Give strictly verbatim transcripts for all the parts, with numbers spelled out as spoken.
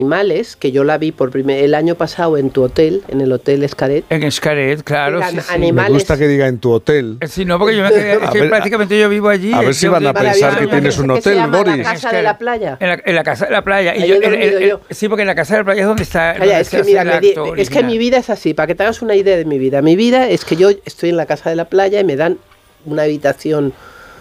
animales, que yo la vi por primer el año pasado en tu hotel, en el hotel Xcaret. En Xcaret, claro. Sí, sí. Me gusta que diga en tu hotel. Sí, no, porque yo me quedé, es que ver, prácticamente yo vivo allí. A ver si van a pensar que tienes un hotel, Boris. En la casa de la playa. En la, en la casa de la playa. Y Ahí yo, he el, el, el, yo. Sí, porque en la casa de la playa es donde está. Calla, donde es, que, mira, me di, es que mi vida es así, para que te hagas una idea de mi vida. Mi vida es que yo estoy en la casa de la playa y me dan una habitación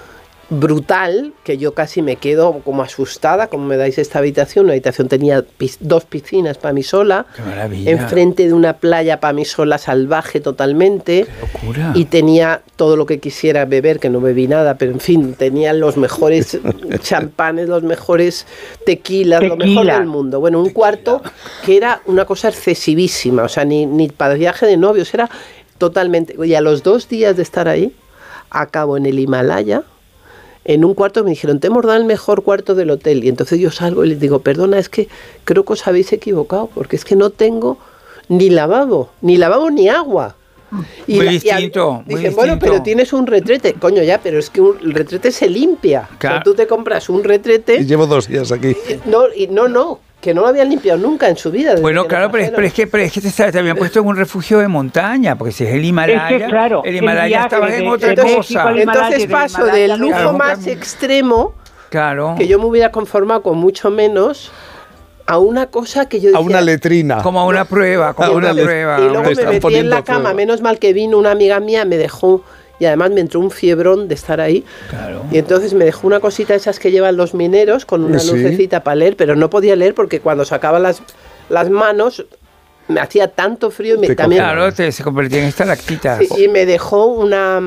brutal, que yo casi me quedo como asustada, como me dais esta habitación. Una habitación tenía pis, dos piscinas para mí sola, qué maravilla, enfrente de una playa para mí sola salvaje totalmente, qué locura, y tenía todo lo que quisiera beber, que no bebí nada, pero en fin, tenía los mejores champanes, los mejores tequilas, Tequila. lo mejor del mundo. Bueno, un Tequila. cuarto que era una cosa excesivísima, o sea, ni, ni para viaje de novios, era totalmente... Y a los dos días de estar ahí, acabo en el Himalaya, en un cuarto. Me dijeron, te hemos dado el mejor cuarto del hotel. Y entonces yo salgo y les digo, perdona, es que creo que os habéis equivocado, porque es que no tengo ni lavabo, ni lavabo ni agua. Y muy la, distinto, y a, muy dicen, bueno, distinto. pero tienes un retrete. Coño, ya, pero es que un, el retrete se limpia. Claro. O sea, tú te compras un retrete... Y llevo dos días aquí. Y, no, y no, no, que no lo habían limpiado nunca en su vida. Bueno, claro, pero es, pero es que, pero es que te, te habían puesto en un refugio de montaña, porque si es el Himalaya, es que, claro, el Himalaya estaba en otra entonces, cosa. Entonces paso del lujo claro, más extremo, claro, que yo me hubiera conformado con mucho menos, a una cosa que yo decía, a una letrina, como a una prueba, como a una, una prueba. Y luego me metí en la cama, menos mal que vino una amiga mía, me dejó, y además me entró un fiebrón de estar ahí. Claro. Y entonces me dejó una cosita esas que llevan los mineros, con una ¿sí? lucecita para leer, pero no podía leer porque cuando sacaba las, las manos me hacía tanto frío. Y me, también, claro, te, se convertía en estalactitas. Sí, y me dejó una...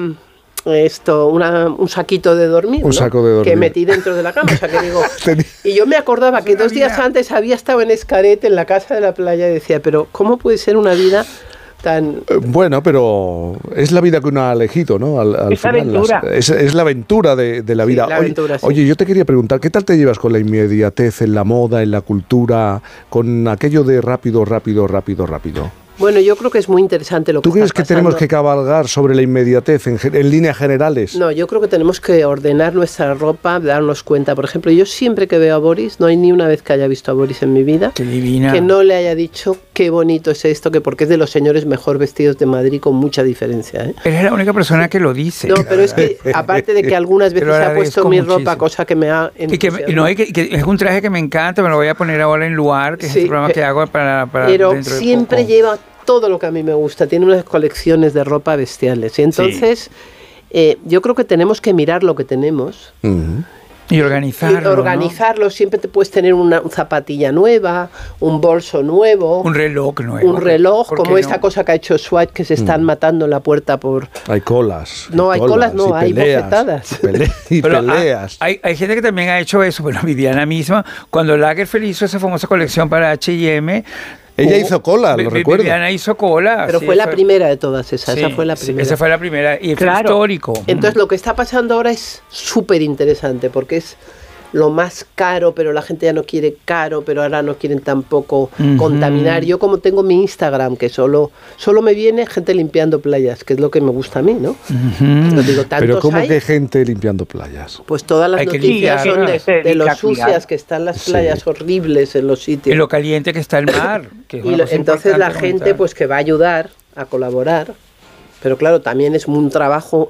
esto una, un saquito de dormir, un ¿no? saco de dormir que metí dentro de la cama, o sea que digo, y yo me acordaba que dos días antes había estado en Xcaret, en la casa de la playa, y decía, pero ¿cómo puede ser una vida tan...? Bueno, pero es la vida que uno ha elegido, ¿no? Al, al es final, aventura. Las, es, es la aventura de, de la vida. Sí, la oye, aventura, sí. oye, yo te quería preguntar, ¿qué tal te llevas con la inmediatez en la moda, en la cultura, con aquello de rápido, rápido, rápido, rápido? Bueno, yo creo que es muy interesante lo que ¿Tú crees está que pasando. tenemos que cabalgar sobre la inmediatez en, en líneas generales? No, yo creo que tenemos que ordenar nuestra ropa, darnos cuenta. Por ejemplo, yo siempre que veo a Boris, no hay ni una vez que haya visto a Boris en mi vida, qué divina, que no le haya dicho qué bonito es esto, que porque es de los señores mejor vestidos de Madrid, con mucha diferencia, ¿eh? Eres la única persona que lo dice. No, pero es que aparte de que algunas veces se ha puesto mi ropa, muchísimo. Cosa que me ha y que, no, y que, que es un traje que me encanta, me lo voy a poner ahora en Luar, que sí, es el programa que hago para, para pero dentro de siempre poco. Lleva todo lo que a mí me gusta, tiene unas colecciones de ropa bestiales, y entonces sí. eh, yo creo que tenemos que mirar lo que tenemos. Uh-huh. Y organizarlo. Y organizarlo, ¿no? Siempre te puedes tener una zapatilla nueva, un bolso nuevo. Un reloj nuevo. Un reloj, como no? esta cosa que ha hecho Swatch, que se están mm. matando en la puerta por... Hay colas. No, hay colas, colas no, hay peleas, bofetadas. Y, pele y peleas. Hay, hay gente que también ha hecho eso, bueno, Viviana misma, cuando Lagerfeld hizo esa famosa colección para H y M... Ella hizo cola, lo recuerdo. Viviana hizo cola. Pero sí, fue la primera de todas esas, sí, esa fue la primera. Sí, esa fue la primera y claro. fue histórico. Entonces lo que está pasando ahora es súper interesante porque es lo más caro, pero la gente ya no quiere caro, pero ahora no quieren tampoco uh-huh. contaminar. Yo como tengo mi Instagram, que solo solo me viene gente limpiando playas, que es lo que me gusta a mí, ¿no? Uh-huh. Lo digo, pero ¿cómo hay? que gente limpiando playas? Pues todas las hay noticias son de, de, de lo sucias que están las playas sí. horribles en los sitios. Y lo caliente que está el mar. Que es y lo, entonces la gente comentar. Pues que va a ayudar a colaborar, pero claro, también es un trabajo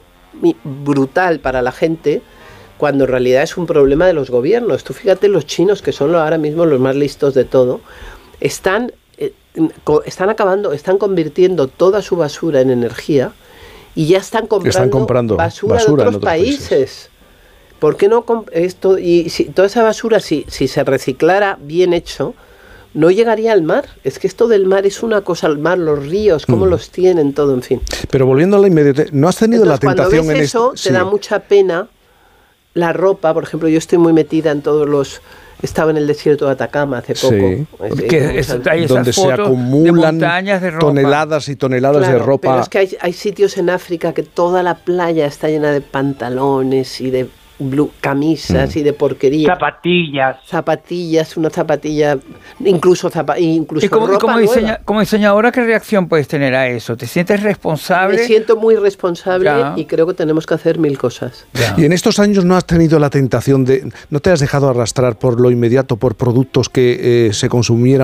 brutal para la gente, cuando en realidad es un problema de los gobiernos. Tú fíjate, los chinos, que son ahora mismo los más listos de todo, están, eh, están acabando, están convirtiendo toda su basura en energía y ya están comprando, están comprando basura, basura de otros, en otros países. países. ¿Por qué no esto? Y si, toda esa basura, si, si se reciclara bien hecho, no llegaría al mar. Es que esto del mar es una cosa, el mar, los ríos, cómo mm. los tienen, todo, en fin. Pero volviendo a la inmediatez, ¿no has tenido Entonces, la tentación cuando ves en eso, esto? Te sí. da mucha pena. La ropa, por ejemplo, yo estoy muy metida en todos los... Estaba en el desierto de Atacama hace poco. Sí. Es, que es, hay donde se acumulan de de toneladas y toneladas claro, de ropa. Pero es que hay, hay sitios en África que toda la playa está llena de pantalones y de blue, camisas mm. y de porquería. Zapatillas. Zapatillas, una zapatilla, incluso, zapa, incluso ¿Y cómo, ropa como, nueva. diseña, como diseñadora, qué reacción puedes tener a eso? ¿Te sientes responsable? Me siento muy responsable ya. y creo que tenemos que hacer mil cosas. Ya. Y en estos años no has tenido la tentación de, no te has dejado arrastrar por lo inmediato, por productos que eh, se consumieran